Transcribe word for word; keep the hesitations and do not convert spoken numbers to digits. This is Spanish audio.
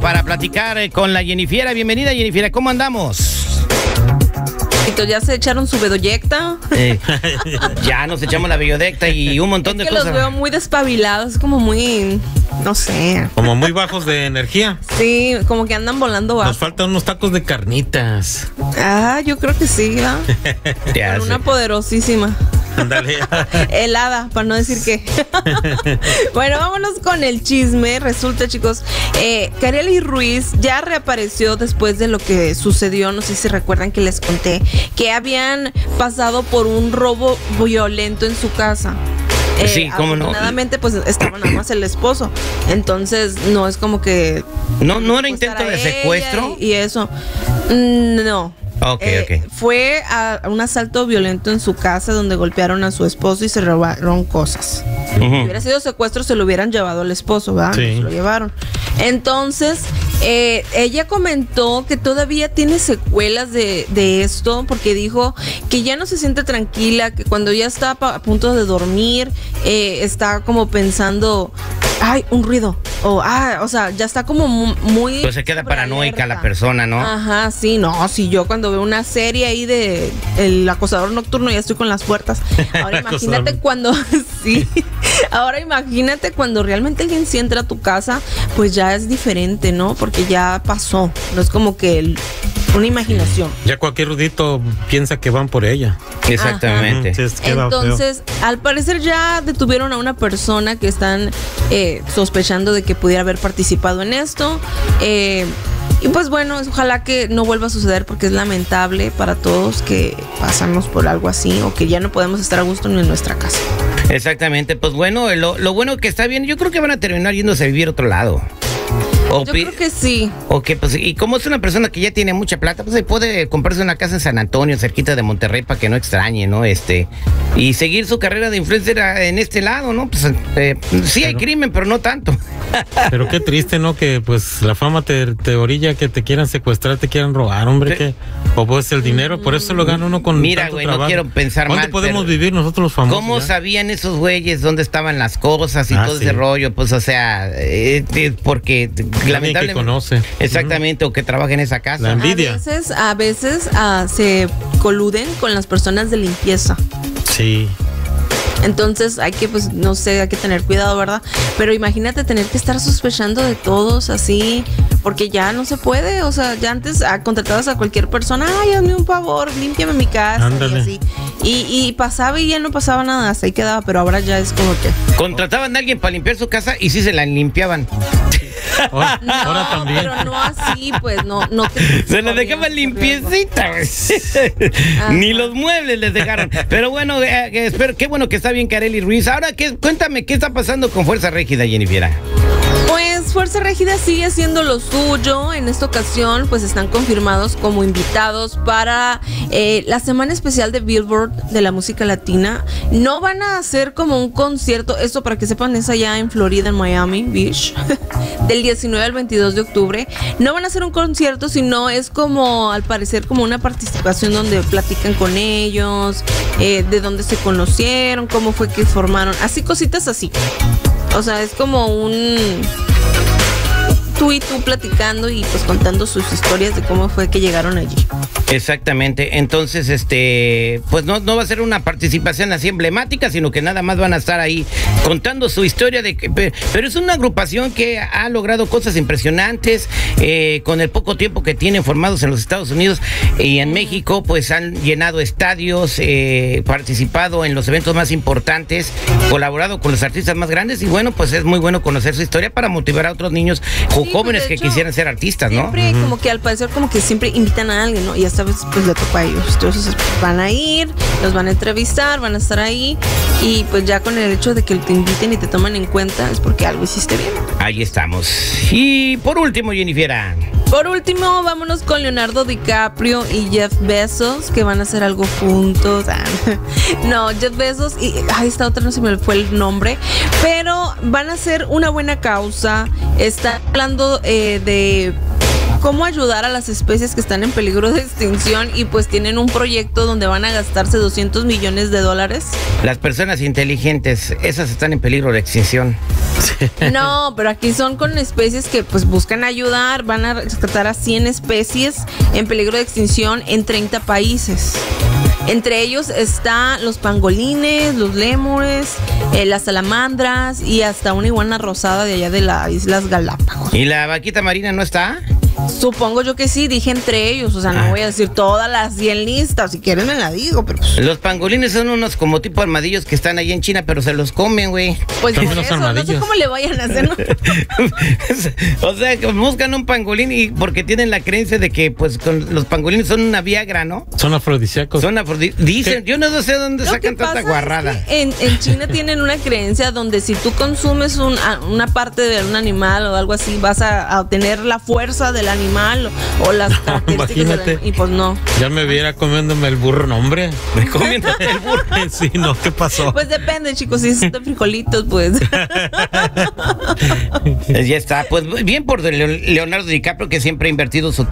para platicar eh, con la Jennifiera. Bienvenida, Jennifiera, ¿cómo andamos? ¿Ya se echaron su bedoyecta? Eh, ya nos echamos la bellodecta y un montón es de que cosas. Los veo muy despabilados, como muy, no sé. Como muy bajos de energía. Sí, como que andan volando bajo. Nos faltan unos tacos de carnitas. Ah, yo creo que sí, ¿verdad? Ya Con sé. una poderosísima. Ándale. Helada, para no decir qué. Bueno, vámonos con el chisme. Resulta, chicos, eh, Karely Ruiz ya reapareció después de lo que sucedió. No sé si recuerdan que les conté que habían pasado por un robo violento en su casa. Eh, Sí, cómo no. Afortunadamente, pues estaba nada más el esposo. Entonces, no es como que. ¿No, no era pues, intento para de ella secuestro? Y, y eso. Mm, No. Ok, Eh, ok. Fue a un asalto violento en su casa donde golpearon a su esposo y se robaron cosas. Ujú. Si hubiera sido secuestro, se lo hubieran llevado al esposo, ¿verdad? Sí. Se lo llevaron. Entonces, eh, ella comentó que todavía tiene secuelas de, de esto, porque dijo que ya no se siente tranquila, que cuando ya está pa- a punto de dormir, eh, está como pensando, ay, un ruido. O, ah, o sea, ya está como mu- muy. Pues se queda sobre paranoica alerta. la persona, ¿no? Ajá, sí, no, si yo cuando veo una serie ahí de El acosador nocturno ya estoy con las puertas. Ahora imagínate Acosador. cuando, sí, ahora imagínate cuando realmente alguien sí entra a tu casa, pues ya es diferente, ¿no? Porque ya pasó, no es como que el- una imaginación. Ya cualquier rudito piensa que van por ella. Exactamente. Ujú, sí, es- queda feo. Entonces, al parecer ya detuvieron a una persona que están eh, sospechando de que pudiera haber participado en esto. Eh, y pues bueno, ojalá que no vuelva a suceder porque es lamentable para todos que pasamos por algo así o que ya no podemos estar a gusto en nuestra casa. Exactamente. Pues bueno, lo, lo bueno que está bien, yo creo que van a terminar yéndose a vivir a otro lado. O Yo pi- creo que sí. O que, pues, y como es una persona que ya tiene mucha plata, pues se puede comprarse una casa en San Antonio, cerquita de Monterrey, para que no extrañe, ¿no? Este, y seguir su carrera de influencer a- en este lado, ¿no? Pues eh, sí hay Pero- crimen, pero no tanto. Pero qué triste, ¿no? Que pues la fama te, te orilla que te quieran secuestrar, te quieran robar, hombre. Sí. Que, o pues el dinero, por eso lo gana uno con Mira, tanto güey, no trabajo. quiero pensar ¿Dónde mal, podemos pero- vivir nosotros los famosos? ¿Cómo ya? sabían esos güeyes dónde estaban las cosas y Ah, todo sí. ese rollo? Pues, o sea, eh, eh, porque que lamentablemente. conoce. Exactamente, o que trabaja en esa casa. La envidia. A veces, a veces ah, se coluden con las personas de limpieza. Sí. Entonces hay que, pues, no sé, hay que tener cuidado, ¿verdad? Pero imagínate tener que estar sospechando de todos así, porque ya no se puede. O sea, ya antes ah, contratabas a cualquier persona, ay, hazme un favor, límpiame mi casa Ándale. y así. Y, y pasaba y ya no pasaba nada, hasta ahí quedaba, pero ahora ya es como que. Contrataban a alguien para limpiar su casa y sí se la limpiaban. Ahora, No, ahora también. pero no así, pues, no, no. te- Se la no dejaban corrías ese riesgo. limpiecita, güey. Ni los muebles les dejaron. Pero bueno, eh, eh, espero, qué bueno que está bien Karely Ruiz. Ahora, ¿qué, cuéntame, ¿qué está pasando con Fuerza Régida, Jennifiera? Pues Fuerza Régida sigue haciendo lo suyo. En esta ocasión, pues están confirmados como invitados para eh, la semana especial de Billboard de la música latina. No van a hacer como un concierto, esto para que sepan, es allá en Florida, en Miami Beach, del diecinueve al veintidós de octubre. No van a hacer un concierto, sino es como, al parecer, como una participación donde platican con ellos, eh, de dónde se conocieron, cómo fue que formaron, así cositas así. O sea, es como un tú y tú platicando y pues contando sus historias de cómo fue que llegaron allí. Exactamente, entonces este pues no, no va a ser una participación así emblemática, sino que nada más van a estar ahí contando su historia de que, pe- pero es una agrupación que ha logrado cosas impresionantes eh, con el poco tiempo que tienen formados en los Estados Unidos y en México, pues han llenado estadios, eh, participado en los eventos más importantes, colaborado con los artistas más grandes y bueno, pues es muy bueno conocer su historia para motivar a otros niños o Sí, jóvenes pues, de que hecho, quisieran ser artistas, ¿no? Siempre como que al parecer como que siempre invitan a alguien, ¿no? Y esta vez pues le tocó a ellos. Entonces van a ir, los van a entrevistar, van a estar ahí y pues ya con el hecho de que te inviten y te toman en cuenta es porque algo hiciste bien. Ahí estamos. Y por último, Jennifiera. Por último, vámonos con Leonardo DiCaprio y Jeff Bezos, que van a hacer algo juntos. Ah, no, Jeff Bezos y ay, esta otra no se me fue el nombre, pero van a hacer una buena causa. Están hablando eh, de cómo ayudar a las especies que están en peligro de extinción y pues tienen un proyecto donde van a gastarse doscientos millones de dólares. Las personas inteligentes, esas están en peligro de extinción. No, pero aquí son con especies que pues buscan ayudar, van a rescatar a cien especies en peligro de extinción en treinta países. Entre ellos están los pangolines, los lémures, eh, las salamandras y hasta una iguana rosada de allá de las Islas Galápagos. ¿Y la vaquita marina no está? Supongo yo que sí, dije entre ellos, o sea, no Ah. voy a decir todas las cien listas, si quieren me la digo, pero pues, Los pangolines son unos como tipo armadillos que están ahí en China, pero se los comen, güey. pues También por los eso, no sé armadillos. cómo le vayan a hacer, ¿no? O sea, que buscan un pangolín y porque tienen la creencia de que pues con los pangolines son una viagra, ¿no? Son afrodisíacos. Son afrodi- Dicen, ¿Qué? yo no sé dónde Lo que sacan tanta pasa guarrada. es que en, en China tienen una creencia donde si tú consumes un- a- una parte de un animal o algo así, vas a, a obtener la fuerza del animal o, o las características del imagínate. animal. Y pues no. Ya me viera comiéndome el burro, no, hombre. Me comiéndote el burro. Sí, no, ¿qué pasó? Pues depende, chicos, si es de frijolitos, pues. Ya está, pues bien por Leo- Leonardo DiCaprio, que siempre ha invertido su